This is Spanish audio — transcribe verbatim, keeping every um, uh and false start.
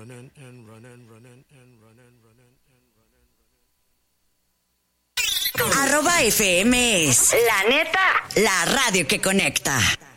Arroba F M es La Neta, la radio que conecta.